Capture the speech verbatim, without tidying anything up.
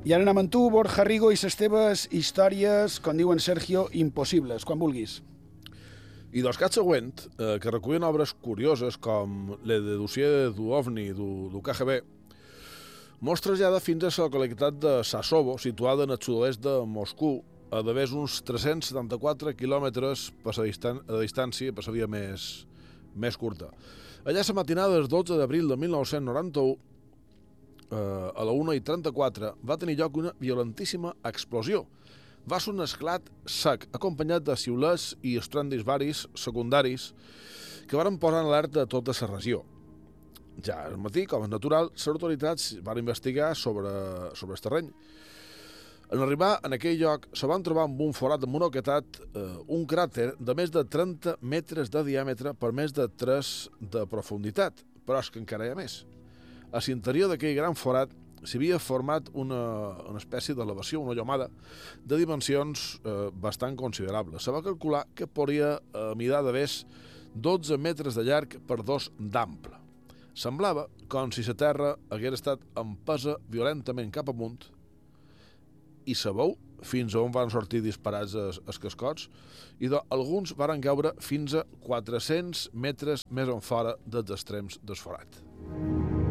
I ara anem amb tu, Borja Rigo, i les teves històries, com diuen Sergio, impossibles, quan vulguis. I dos cats següent, eh, que recullen obres curioses com la de dossier du OVNI, du, du K G B, mos trasllada fins a la localitat de Sassovo, situada en el sud-oest de Moscou, a d'haver uns tres-cents setanta-quatre quilòmetres per la distan a distància, per la via més, més curta. Allà, la matinada del dotze d'abril de mil nou-cents noranta-u, eh, a la una i trenta-quatre, va tenir lloc una violentíssima explosió. Va ser un esclat sec, acompanyat de xiulets i estrèndis varis secundaris que varen posar en alerta a tota la regió. Ja al matí, com és natural, les autoritats van investigar sobre, sobre el terreny. En arribar en aquell lloc, se van trobar amb un forat monoquetat, eh, un cràter de més de trenta metres de diàmetre per més de tres de profunditat, però és que encara hi ha més. A l'interior d'aquell gran forat s'hi havia format una, una espècie d'elevació, una llomada, de dimensions eh, bastant considerables. Se va calcular que podria eh, midar de més dotze metres de llarg per dos d'ample. Semblava com si la terra hagués estat empesa violentament cap amunt i sabeu fins a on van sortir disparats els, els cascots i de, alguns varen caure fins a quatre-cents metres més en fora dels extrems del forat.